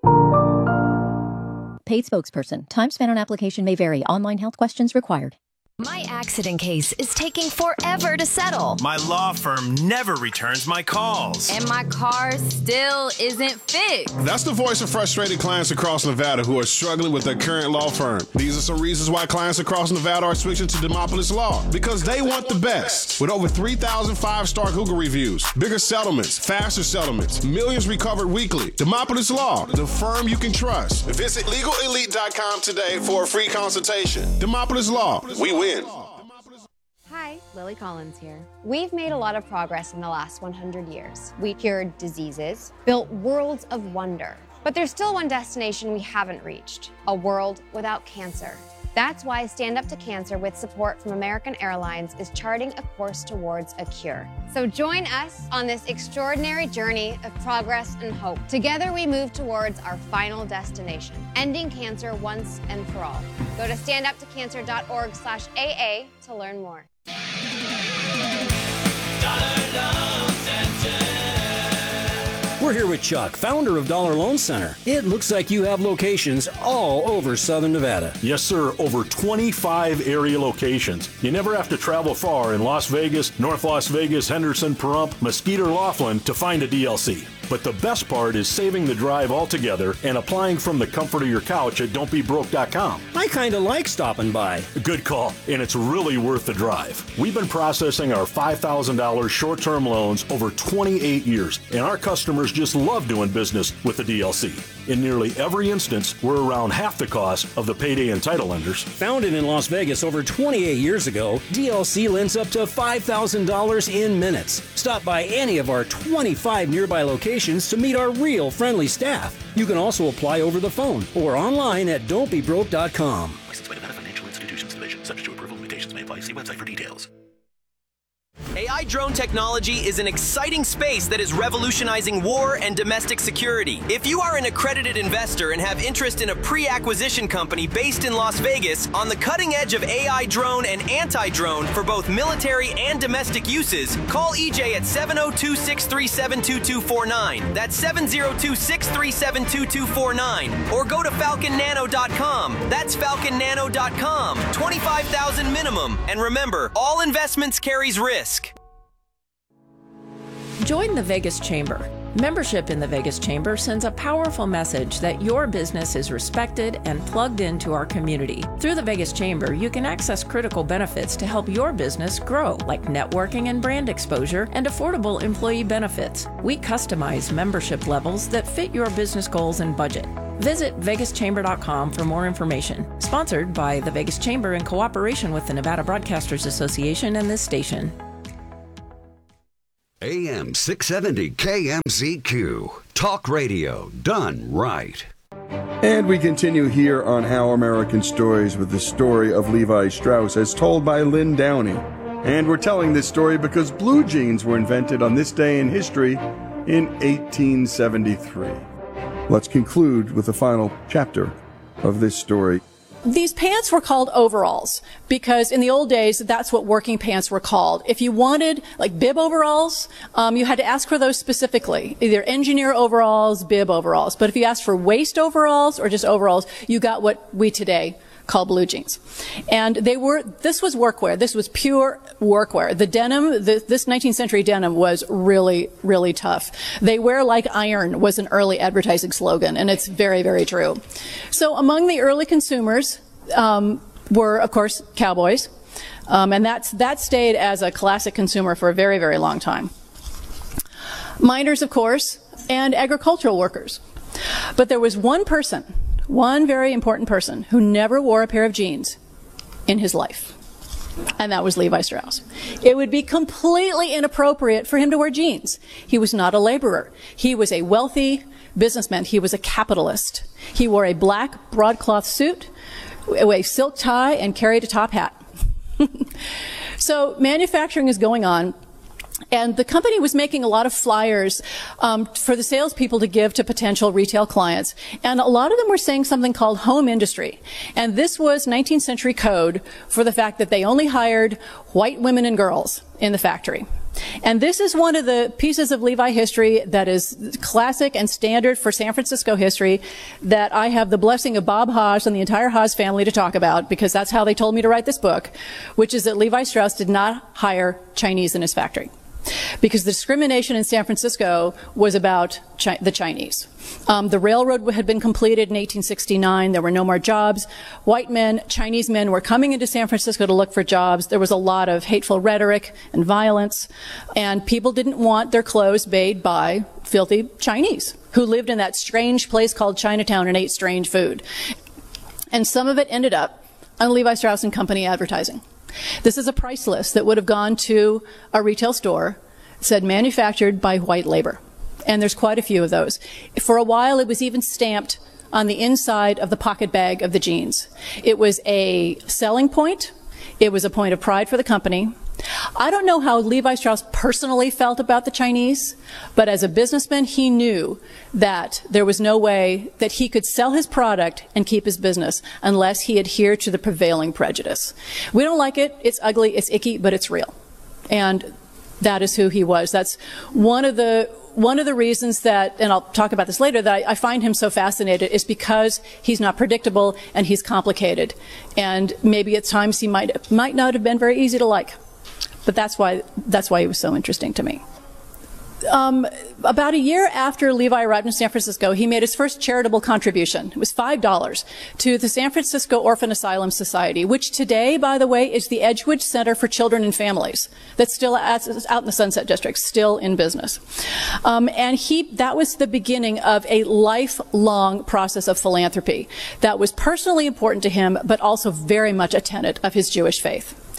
Paid spokesperson. Time spent on application may vary. Online health questions required. My accident case is taking forever to settle. My law firm never returns my calls. And my car still isn't fixed. That's the voice of frustrated clients across Nevada who are struggling with their current law firm. These are some reasons why clients across Nevada are switching to Demopolis Law. Because they want the best. With over 3,000 5-star Google reviews, bigger settlements, faster settlements, millions recovered weekly. Demopolis Law, the firm you can trust. Visit LegalElite.com today for a free consultation. Demopolis Law, we win. Hi, Lily Collins here. We've made a lot of progress in the last 100 years. We cured diseases, built worlds of wonder. But there's still one destination we haven't reached, a world without cancer. That's why Stand Up to Cancer, with support from American Airlines, is charting a course towards a cure. So join us on this extraordinary journey of progress and hope. Together we move towards our final destination, ending cancer once and for all. Go to standuptocancer.org/AA to learn more. We're here with Chuck, founder of Dollar Loan Center. It looks like you have locations all over Southern Nevada. Yes, sir. Over 25 area locations. You never have to travel far in Las Vegas, North Las Vegas, Henderson, Pahrump, Mesquite, or Laughlin to find a DLC. But the best part is saving the drive altogether and applying from the comfort of your couch at don'tbebroke.com. I kind of like stopping by. Good call, and it's really worth the drive. We've been processing our $5,000 short-term loans over 28 years, and our customers just love doing business with the DLC. In nearly every instance, we're around half the cost of the payday and title lenders. Founded in Las Vegas over 28 years ago, DLC lends up to $5,000 in minutes. Stop by any of our 25 nearby locations to meet our real friendly staff. You can also apply over the phone or online at don'tbebroke.com. Licensed by Nevada Financial Institutions Division. Subject to approval, limitations may apply. See website for details. AI drone technology is an exciting space that is revolutionizing war and domestic security. If you are an accredited investor and have interest in a pre-acquisition company based in Las Vegas on the cutting edge of AI drone and anti-drone for both military and domestic uses, call EJ at 702-637-2249. That's 702-637-2249. Or go to falconnano.com. That's falconnano.com. $25,000 minimum. And remember, all investments carries risk. Join the Vegas Chamber. Membership in the Vegas Chamber sends a powerful message that your business is respected and plugged into our community. Through the Vegas Chamber, you can access critical benefits to help your business grow, like networking and brand exposure and affordable employee benefits. We customize membership levels that fit your business goals and budget. Visit vegaschamber.com for more information. Sponsored by the Vegas Chamber in cooperation with the Nevada Broadcasters Association and this station. AM 670 KMZQ. Talk radio done right. And we continue here on How American Stories with the story of Levi Strauss as told by Lynn Downey. And we're telling this story because blue jeans were invented on this day in history in 1873. Let's conclude with the final chapter of this story. These pants were called overalls because in the old days, that's what working pants were called. If you wanted like bib overalls, you had to ask for those specifically, either engineer overalls, bib overalls. But if you asked for waist overalls or just overalls, you got what we today call blue jeans. And this was workwear. This was pure workwear. The denim, this 19th century denim was really, really tough. They wear like iron was an early advertising slogan, and it's very, very true. So among the early consumers were, of course, cowboys. And that stayed as a classic consumer for a very, very long time. Miners, of course, and agricultural workers. But there was one very important person who never wore a pair of jeans in his life, and that was Levi Strauss. It would be completely inappropriate for him to wear jeans. He was not a laborer. He was a wealthy businessman. He was a capitalist. He wore a black broadcloth suit, a silk tie, and carried a top hat. So manufacturing is going on. And the company was making a lot of flyers for the salespeople to give to potential retail clients. And a lot of them were saying something called home industry. And this was 19th century code for the fact that they only hired white women and girls in the factory. And this is one of the pieces of Levi history that is classic and standard for San Francisco history that I have the blessing of Bob Haas and the entire Haas family to talk about, because that's how they told me to write this book, which is that Levi Strauss did not hire Chinese in his factory, because the discrimination in San Francisco was about the Chinese. The railroad had been completed in 1869. There were no more jobs. White men, Chinese men were coming into San Francisco to look for jobs. There was a lot of hateful rhetoric and violence, and people didn't want their clothes made by filthy Chinese who lived in that strange place called Chinatown and ate strange food. And some of it ended up on Levi Strauss & Company advertising. This is a price list that would have gone to a retail store, said manufactured by white labor. And there's quite a few of those. For a while, it was even stamped on the inside of the pocket bag of the jeans. It was a selling point. It was a point of pride for the company. I don't know how Levi Strauss personally felt about the Chinese, but as a businessman, he knew that there was no way that he could sell his product and keep his business unless he adhered to the prevailing prejudice. We don't like it. It's ugly. It's icky, but it's real. And that is who he was. That's one of the reasons that, and I'll talk about this later, that I find him so fascinated is because he's not predictable and he's complicated. And maybe at times he might not have been very easy to like. But that's why he was so interesting to me. About a year after Levi arrived in San Francisco, he made his first charitable contribution. It was $5 to the San Francisco Orphan Asylum Society, which today, by the way, is the Edgewood Center for Children and Families. That's still out in the Sunset District, still in business. And that was the beginning of a lifelong process of philanthropy that was personally important to him, but also very much a tenet of his Jewish faith.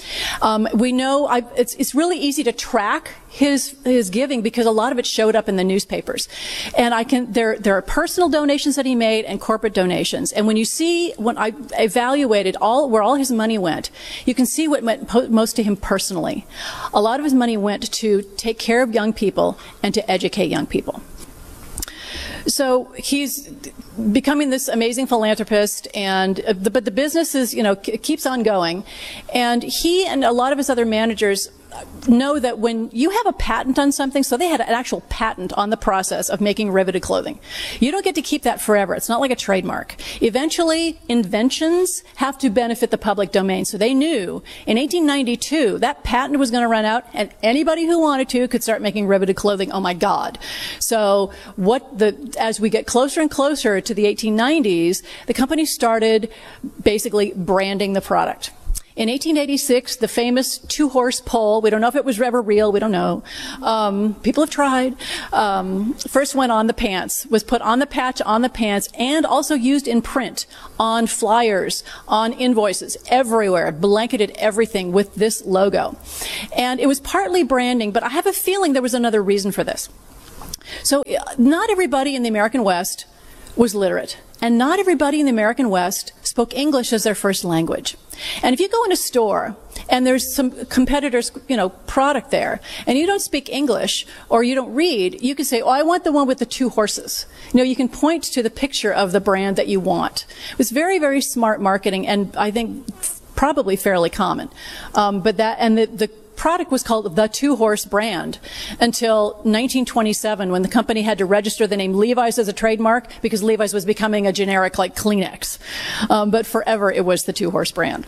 We know it's really easy to track his giving because a lot of it showed up in the newspapers. And there are personal donations that he made and corporate donations. And when I evaluated where all his money went, you can see what went most to him personally. A lot of his money went to take care of young people and to educate young people. So he's becoming this amazing philanthropist, but the business keeps on going. And he and a lot of his other managers know that when you have a patent on something, so they had an actual patent on the process of making riveted clothing. You don't get to keep that forever. It's not like a trademark. Eventually, inventions have to benefit the public domain. So they knew in 1892 that patent was going to run out, and anybody who wanted to could start making riveted clothing. Oh my God. So as we get closer and closer to the 1890s, the company started basically branding the product. In 1886, the famous two-horse pole, we don't know if it was ever real, we don't know. People have tried. First went on the pants, was put on the patch on the pants, and also used in print, on flyers, on invoices, everywhere, blanketed everything with this logo. And it was partly branding, but I have a feeling there was another reason for this. So not everybody in the American West was literate. And not everybody in the American West spoke English as their first language. And if you go in a store and there's some competitor's, product there, and you don't speak English or you don't read, you can say, oh, I want the one with the two horses. You can point to the picture of the brand that you want. It was very, very smart marketing, and I think probably fairly common. The product was called the Two-Horse brand until 1927, when the company had to register the name Levi's as a trademark because Levi's was becoming a generic like Kleenex. But forever it was the Two-Horse brand.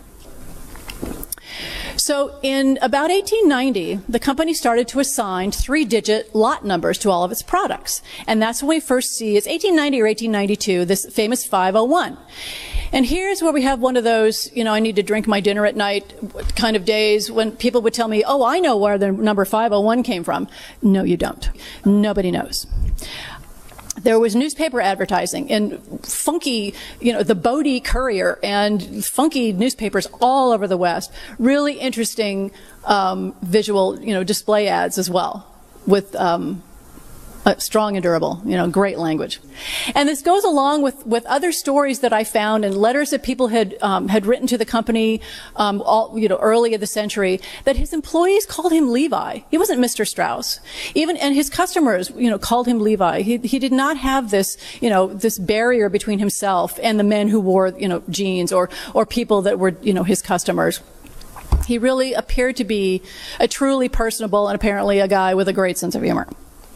So in about 1890, the company started to assign 3-digit lot numbers to all of its products. And that's when we first see, it's 1890 or 1892, this famous 501. And here's where we have one of those, I need to drink my dinner at night kind of days when people would tell me, oh, I know where the number 501 came from. No, you don't. Nobody knows. There was newspaper advertising in funky, the Bodie Courier and funky newspapers all over the West. Really interesting visual, display ads as well with strong and durable, great language. And this goes along with other stories that I found and letters that people had written to the company, early in the century, that his employees called him Levi. He wasn't Mr. Strauss. And his customers, called him Levi. He did not have this, this barrier between himself and the men who wore, jeans or people that were, his customers. He really appeared to be a truly personable and apparently a guy with a great sense of humor.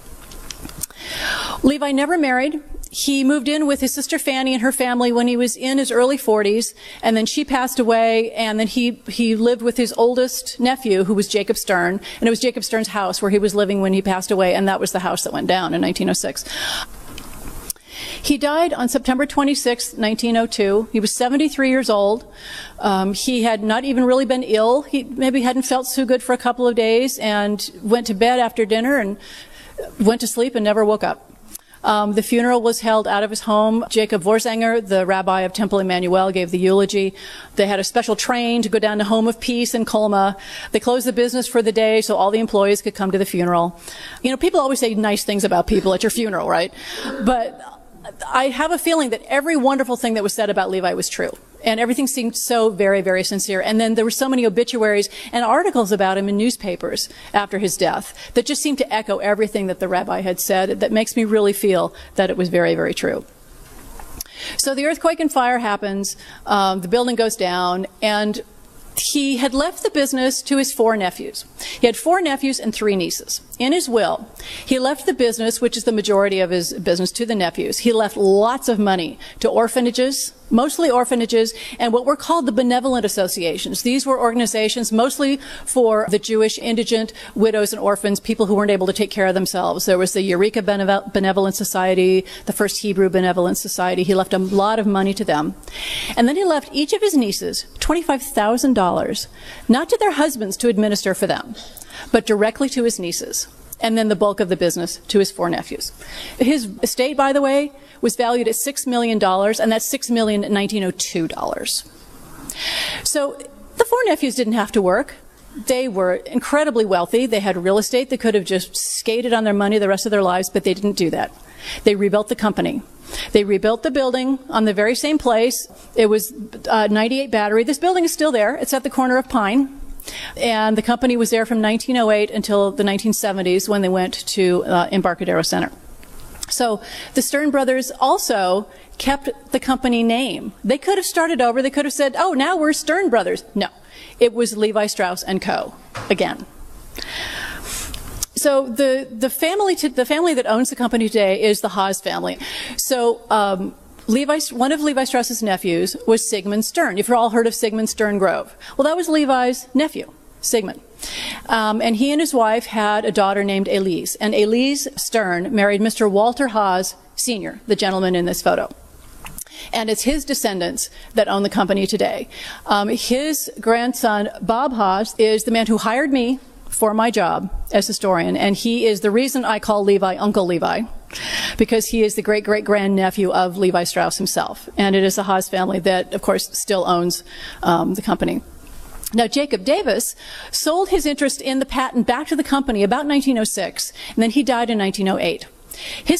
Levi never married. He moved in with his sister Fanny and her family when he was in his early 40s, and then she passed away, and then he lived with his oldest nephew, who was Jacob Stern, and it was Jacob Stern's house where he was living when he passed away, and that was the house that went down in 1906. He died on September 26, 1902. He was 73 years old. He had not even really been ill. He maybe hadn't felt so good for a couple of days and went to bed after dinner and went to sleep and never woke up. The funeral was held out of his home. Jacob Vorsanger, the rabbi of Temple Emmanuel, gave the eulogy. They had a special train to go down to Home of Peace in Colma. They closed the business for the day so all the employees could come to the funeral. People always say nice things about people at your funeral, right? But I have a feeling that every wonderful thing that was said about Levi was true. And everything seemed so very, very sincere. And then there were so many obituaries and articles about him in newspapers after his death that just seemed to echo everything that the rabbi had said. That makes me really feel that it was very, very true. So the earthquake and fire happens, the building goes down, and he had left the business to his 4 nephews. He had 4 nephews and 3 nieces. In his will, he left the business, which is the majority of his business, to the nephews. He left lots of money to orphanages, mostly orphanages, and what were called the benevolent associations. These were organizations mostly for the Jewish indigent widows and orphans, people who weren't able to take care of themselves. There was the Eureka Benevolent Society, the First Hebrew Benevolent Society. He left a lot of money to them. And then he left each of his nieces $25,000, not to their husbands to administer for them, but directly to his nieces, and then the bulk of the business to his 4 nephews. His estate, by the way, was valued at $6 million, and that's $6 million in 1902 dollars. So The four nephews didn't have to work. They were incredibly wealthy. They had real estate. They could have just skated on their money the rest of their lives, but they didn't do that. They rebuilt the company. They rebuilt the building on the very same place. It was 98 Battery. This building is still there. It's at the corner of Pine. And the company was there from 1908 until the 1970s when they went to Embarcadero Center. So the Stern brothers also kept the company name. They could have started over. They could have said, oh, now we're Stern Brothers. No, it was Levi Strauss & Co. again. So the family that owns the company today is the Haas family. So one of Levi Strauss's nephews was Sigmund Stern. You've all heard of Sigmund Stern Grove. Well, that was Levi's nephew, Sigmund. And he and his wife had a daughter named Elise. And Elise Stern married Mr. Walter Haas Sr., the gentleman in this photo. And it's his descendants that own the company today. His grandson, Bob Haas, is the man who hired me for my job as historian. And he is the reason I call Levi Uncle Levi, because he is the great-great-grandnephew of Levi Strauss himself. And it is the Haas family that, of course, still owns the company. Now, Jacob Davis sold his interest in the patent back to the company about 1906, and then he died in 1908. His